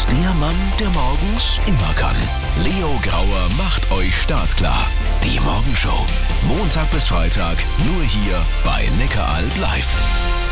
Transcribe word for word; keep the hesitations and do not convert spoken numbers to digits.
ist der Mann, der morgens immer kann. Leo Grauer macht euch startklar. Die Morgenshow. Montag bis Freitag nur hier bei Neckaralb live.